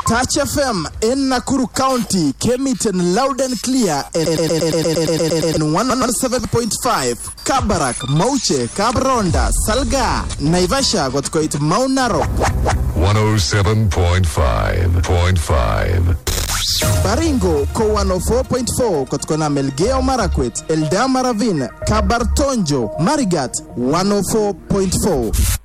Touch FM in Nakuru County came it in loud and clear in 107.5 Kabarak, Mauche, Kabronda, Salga, Naivasha got it Mount Narok 107.5. Baringo ko 104.4 kotkona Melgeo Marakwet, Eldama Ravine, Kabartonjo, Marigat 104.4.